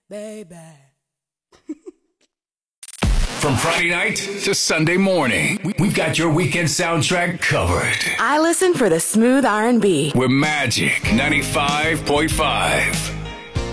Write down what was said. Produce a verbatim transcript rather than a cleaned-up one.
baby. From Friday night to Sunday morning, we've got your weekend soundtrack covered. I listen for the smooth R and B. We're Magic ninety-five point five.